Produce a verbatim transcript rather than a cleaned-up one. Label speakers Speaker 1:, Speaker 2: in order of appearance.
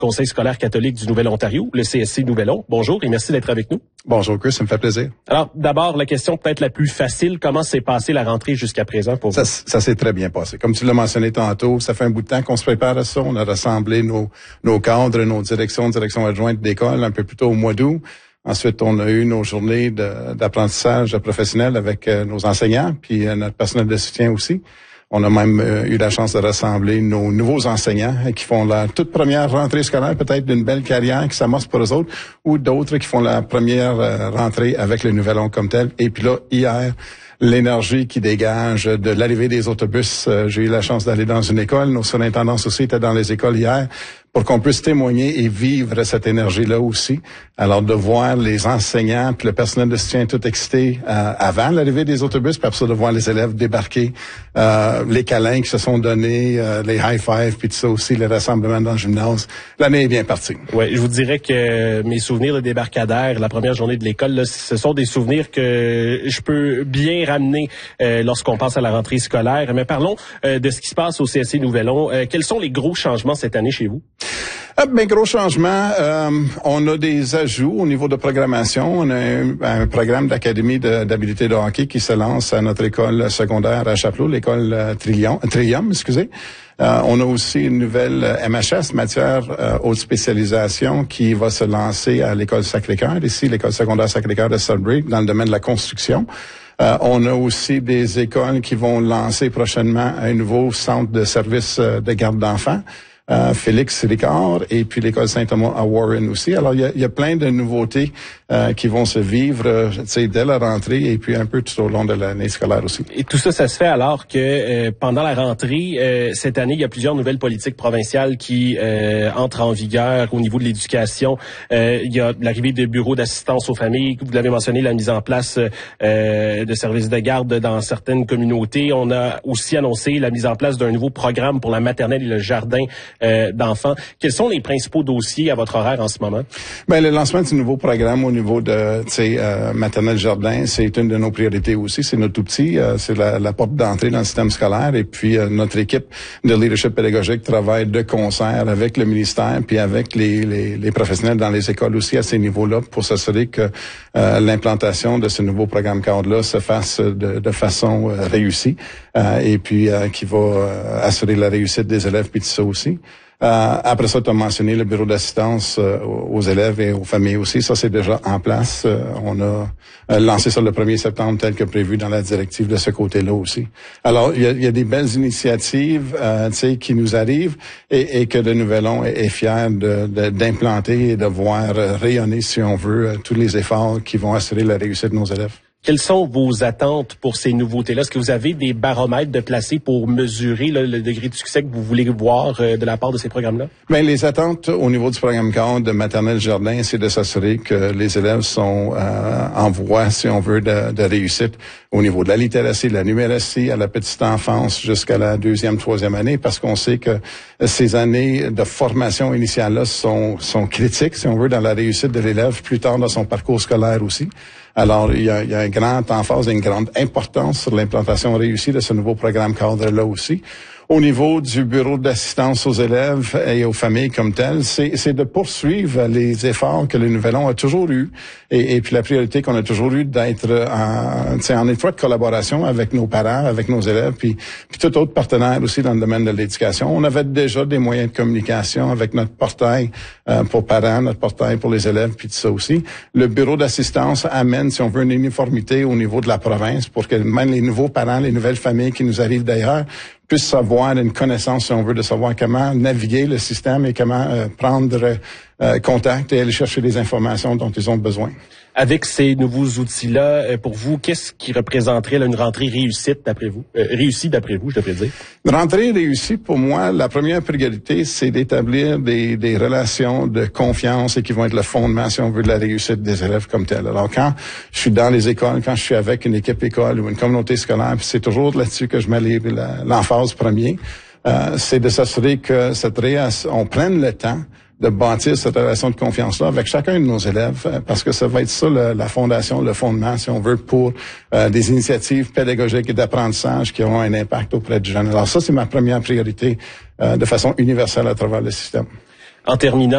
Speaker 1: Conseil scolaire catholique du Nouvel-Ontario, le C S C Nouvel-On. Bonjour et merci d'être avec nous.
Speaker 2: Bonjour Chris, ça me fait plaisir.
Speaker 1: Alors, d'abord, la question peut-être la plus facile, comment s'est passée la rentrée jusqu'à présent pour
Speaker 2: ça,
Speaker 1: vous?
Speaker 2: Ça s'est très bien passé. Comme tu l'as mentionné tantôt, ça fait un bout de temps qu'on se prépare à ça. On a rassemblé nos, nos cadres, nos directions, directions adjointes d'école un peu plus tôt au mois d'août. Ensuite, on a eu nos journées de, d'apprentissage professionnel avec euh, nos enseignants, puis euh, notre personnel de soutien aussi. On a même euh, eu la chance de rassembler nos nouveaux enseignants euh, qui font la toute première rentrée scolaire, peut-être d'une belle carrière qui s'amorce pour eux autres, ou d'autres qui font la première euh, rentrée avec le Nouvel-On comme tel. Et puis là, hier, l'énergie qui dégage de l'arrivée des autobus. Euh, j'ai eu la chance d'aller dans une école. Nos surintendants aussi étaient dans les écoles hier pour qu'on puisse témoigner et vivre cette énergie-là aussi. Alors, de voir les enseignants puis le personnel de soutien tout excité euh, avant l'arrivée des autobus, puis après ça, de voir les élèves débarquer, euh, les câlins qui se sont donnés, euh, les high-fives, puis tout ça aussi, les rassemblements dans le gymnase. L'année est bien partie.
Speaker 1: Oui, je vous dirais que mes souvenirs de débarcadère, la première journée de l'école, là, ce sont des souvenirs que je peux bien ramener euh, lorsqu'on pense à la rentrée scolaire. Mais parlons euh, de ce qui se passe au C S C Nouvel-On. Euh, quels sont les gros changements cette année chez vous?
Speaker 2: Ah, ben, gros changement, euh, on a des ajouts au niveau de programmation. On a un, un programme d'académie de, d'habilité de hockey qui se lance à notre école secondaire à Chapelot, l'école euh, Trillium, Trillium, excusez. Euh, on a aussi une nouvelle euh, M H S, matière euh, haute spécialisation, qui va se lancer à l'école Sacré-Cœur, ici, l'école secondaire Sacré-Cœur de Sudbury, dans le domaine de la construction. Euh, on a aussi des écoles qui vont lancer prochainement un nouveau centre de service euh, de garde d'enfants. Euh, Félix Ricard et puis l'école Saint-Thomas à Warren aussi. Alors, il y a, il y a plein de nouveautés euh, qui vont se vivre euh, tu sais, dès la rentrée et puis un peu tout au long de l'année scolaire aussi.
Speaker 1: Et tout ça, ça se fait alors que euh, pendant la rentrée, euh, cette année, il y a plusieurs nouvelles politiques provinciales qui euh, entrent en vigueur au niveau de l'éducation. Euh, il y a l'arrivée de bureaux d'assistance aux familles, vous l'avez mentionné, la mise en place euh, de services de garde dans certaines communautés. On a aussi annoncé la mise en place d'un nouveau programme pour la maternelle et le jardin Euh, d'enfants. Quels sont les principaux dossiers à votre horaire en ce moment?
Speaker 2: Ben, le lancement du nouveau programme au niveau de, tu sais, euh, maternelle jardin, c'est une de nos priorités aussi. C'est notre tout petit, euh, c'est la, la porte d'entrée dans le système scolaire. Et puis, euh, notre équipe de leadership pédagogique travaille de concert avec le ministère puis avec les, les, les professionnels dans les écoles aussi à ces niveaux-là pour s'assurer que euh, l'implantation de ce nouveau programme cadre-là se fasse de, de façon euh, réussie euh, et puis euh, qui va euh, assurer la réussite des élèves puis tout ça aussi. Euh, après ça, tu as mentionné le bureau d'assistance euh, aux élèves et aux familles aussi. Ça, c'est déjà en place. Euh, on a euh, lancé ça le premier septembre tel que prévu dans la directive de ce côté-là aussi. Alors, il y a, il y a des belles initiatives euh, tu sais, qui nous arrivent et, et que le Nouvel-On est, est fier de, de, d'implanter et de voir rayonner, si on veut, tous les efforts qui vont assurer la réussite de nos élèves.
Speaker 1: Quelles sont vos attentes pour ces nouveautés-là? Est-ce que vous avez des baromètres de placés pour mesurer là, le degré de succès que vous voulez voir euh, de la part de ces programmes-là?
Speaker 2: Bien, les attentes au niveau du programme cadre de maternelle jardin, c'est de s'assurer que les élèves sont euh, en voie, si on veut, de, de réussite au niveau de la littératie, de la numératie, à la petite enfance jusqu'à la deuxième, troisième année, parce qu'on sait que ces années de formation initiale-là sont, sont critiques, si on veut, dans la réussite de l'élève plus tard dans son parcours scolaire aussi. Alors, il y a, il y a un grand emphase et une grande importance sur l'implantation réussie de ce nouveau programme cadre-là aussi. Au niveau du bureau d'assistance aux élèves et aux familles comme tel, c'est, c'est de poursuivre les efforts que le Nouvel-On a toujours eu et, et puis la priorité qu'on a toujours eu d'être en, en étroite collaboration avec nos parents, avec nos élèves, puis, puis tout autre partenaire aussi dans le domaine de l'éducation. On avait déjà des moyens de communication avec notre portail euh, pour parents, notre portail pour les élèves, puis tout ça aussi. Le bureau d'assistance amène, si on veut, une uniformité au niveau de la province pour que même les nouveaux parents, les nouvelles familles qui nous arrivent d'ailleurs, puissent savoir, une connaissance, si on veut, de savoir comment naviguer le système et comment euh, prendre euh, contact et aller chercher les informations dont ils ont besoin.
Speaker 1: Avec ces nouveaux outils-là, euh, pour vous, qu'est-ce qui représenterait là, une rentrée réussite d'après vous? Euh, réussie d'après vous, je devrais dire.
Speaker 2: Une rentrée réussie, pour moi, la première priorité, c'est d'établir des, des relations de confiance et qui vont être le fondement, si on veut, de la réussite des élèves comme tel. Alors, quand je suis dans les écoles, quand je suis avec une équipe école ou une communauté scolaire, puis c'est toujours là-dessus que je mets les, la, l'emphase premier, euh, c'est de s'assurer que cette réa- on prenne le temps de bâtir cette relation de confiance-là avec chacun de nos élèves, parce que ça va être ça le, la fondation, le fondement, si on veut, pour euh, des initiatives pédagogiques et d'apprentissage qui auront un impact auprès du jeune. Alors ça, c'est ma première priorité euh, de façon universelle à travers le système.
Speaker 1: En terminant,